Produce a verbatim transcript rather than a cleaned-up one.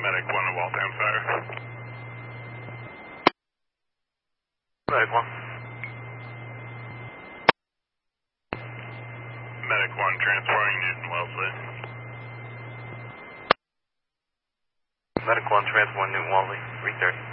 Medic one to Waltham Fire. Medic one. Medic one transporting Newton Wellesley. Medic one transporting Newton Wellesley, three thirty.